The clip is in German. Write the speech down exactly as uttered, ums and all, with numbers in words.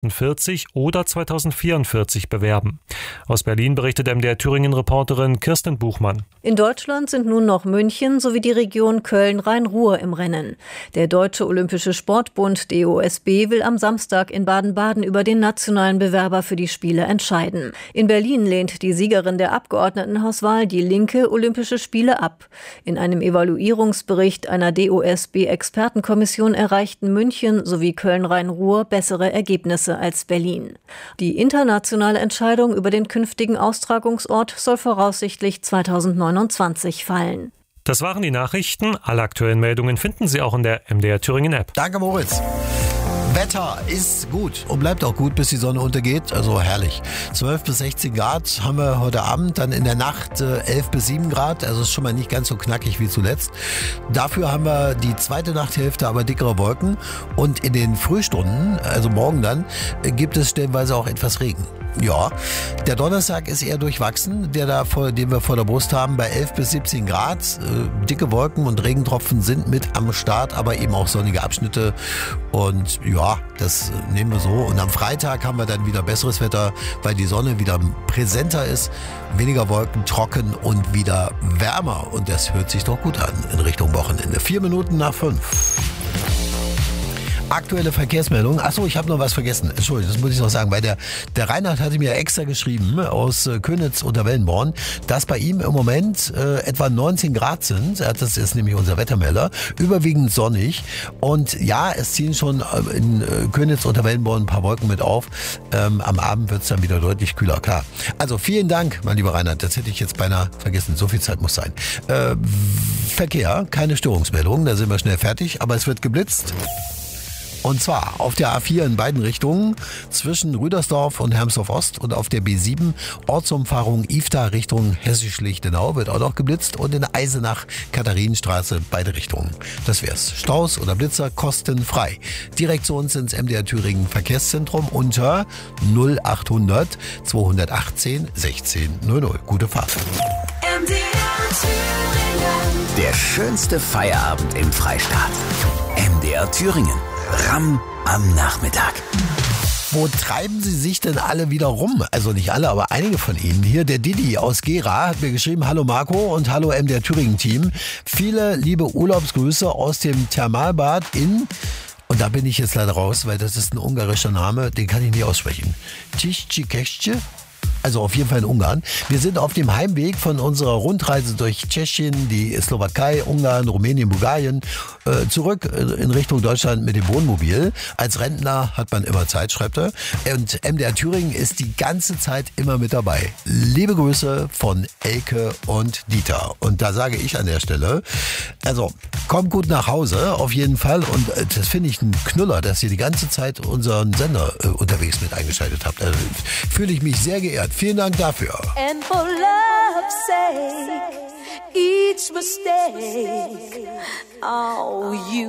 zweitausendachtundvierzig oder zweitausendvierundvierzig bewerben. Aus Berlin berichtet M D R Thüringen-Reporterin Kirsten Buchmann. In Deutschland sind nun noch München sowie die Region Köln-Rhein-Ruhr im Rennen. Der Deutsche Olympische Sportbund D O S B will am Samstag in Baden-Baden über den nationalen Bewerber für die Spiele entscheiden. In Berlin lehnt die Siegerin der Abgeordnetenhauswahl, die Linke, Olympische Spiele ab. In einem Evaluierungsbericht einer D O S B-Expertenkommission erreichten München sowie Köln-Rhein-Ruhr bessere Ergebnisse als Berlin. Die internationale Entscheidung über den künftigen Austragungsort soll voraussichtlich zweitausendneunundzwanzig fallen. Das waren die Nachrichten. Alle aktuellen Meldungen finden Sie auch in der M D R Thüringen App. Danke, Moritz. Wetter ist gut und bleibt auch gut, bis die Sonne untergeht. Also herrlich. zwölf bis sechzehn Grad haben wir heute Abend. Dann in der Nacht äh, elf bis sieben Grad. Also ist schon mal nicht ganz so knackig wie zuletzt. Dafür haben wir die zweite Nachthälfte aber dickere Wolken. Und in den Frühstunden, also morgen dann, äh, gibt es stellenweise auch etwas Regen. Ja, der Donnerstag ist eher durchwachsen, der da vor, den wir vor der Brust haben, bei elf bis siebzehn Grad. Äh, dicke Wolken und Regentropfen sind mit am Start, aber eben auch sonnige Abschnitte. Und ja, das nehmen wir so. Und am Freitag haben wir dann wieder besseres Wetter, weil die Sonne wieder präsenter ist, weniger Wolken, trocken und wieder wärmer. Und das hört sich doch gut an in Richtung Wochenende. Vier Minuten nach fünf. Aktuelle Verkehrsmeldung. Achso, ich habe noch was vergessen. Entschuldigung, das muss ich noch sagen. Weil der, der Reinhard hatte mir extra geschrieben aus äh, Köniz unter Wellenborn, dass bei ihm im Moment äh, etwa neunzehn Grad sind. Das ist nämlich unser Wettermelder. Überwiegend sonnig. Und ja, es ziehen schon in äh, Köniz unter Wellenborn ein paar Wolken mit auf. Ähm, am Abend wird es dann wieder deutlich kühler. Klar. Also vielen Dank, mein lieber Reinhard. Das hätte ich jetzt beinahe vergessen. So viel Zeit muss sein. Äh, Verkehr, keine Störungsmeldungen. Da sind wir schnell fertig. Aber es wird geblitzt. Und zwar auf der A vier in beiden Richtungen zwischen Rüdersdorf und Hermsdorf-Ost und auf der B sieben Ortsumfahrung Ifta Richtung Hessisch-Lichtenau wird auch noch geblitzt und in Eisenach Katharinenstraße beide Richtungen. Das wär's. Staus oder Blitzer kostenfrei. Direkt zu uns ins M D R Thüringen Verkehrszentrum unter null achthundert zweihundertachtzehn sechzehn null null. Gute Fahrt. M D R Thüringen. Der schönste Feierabend im Freistaat. M D R Thüringen. Ramm am Nachmittag. Wo treiben Sie sich denn alle wieder rum? Also nicht alle, aber einige von Ihnen. Hier der Didi aus Gera hat mir geschrieben, hallo Marco und hallo M D R Thüringen Team. Viele liebe Urlaubsgrüße aus dem Thermalbad in... Und da bin ich jetzt leider raus, weil das ist ein ungarischer Name, den kann ich nicht aussprechen. Tischikesce? Also auf jeden Fall in Ungarn. Wir sind auf dem Heimweg von unserer Rundreise durch Tschechien, die Slowakei, Ungarn, Rumänien, Bulgarien, äh, zurück in Richtung Deutschland mit dem Wohnmobil. Als Rentner hat man immer Zeit, schreibt er. Und M D R Thüringen ist die ganze Zeit immer mit dabei. Liebe Grüße von Elke und Dieter. Und da sage ich an der Stelle, also kommt gut nach Hause, auf jeden Fall. Und äh, das finde ich ein Knüller, dass ihr die ganze Zeit unseren Sender äh, unterwegs mit eingeschaltet habt. Also fühle ich mich sehr geehrt. Vielen Dank dafür. And for love's sake, each mistake, oh, you